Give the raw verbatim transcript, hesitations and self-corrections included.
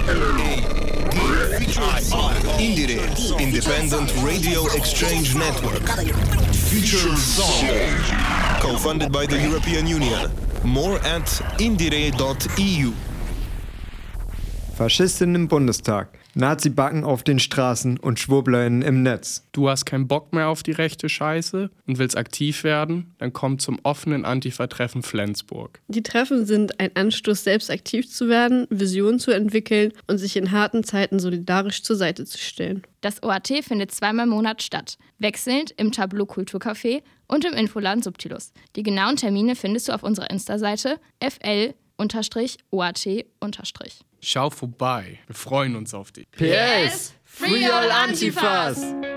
Indire, Independent Radio Exchange Network. Future Song. Co-funded by the European Union. More at indire dot e u. Faschisten im Bundestag, Nazi-Backen auf den Straßen und Schwurbleien im Netz. Du hast keinen Bock mehr auf die rechte Scheiße und willst aktiv werden? Dann komm zum offenen Antifa-Treffen Flensburg. Die Treffen sind ein Anstoß, selbst aktiv zu werden, Visionen zu entwickeln und sich in harten Zeiten solidarisch zur Seite zu stellen. Das O A T findet zweimal im Monat statt, wechselnd im Tableau Kulturcafé und im Infoladen Subtilus. Die genauen Termine findest du auf unserer Insta-Seite f l O A T. Schau vorbei, wir freuen uns auf dich. P S Free all Antifas!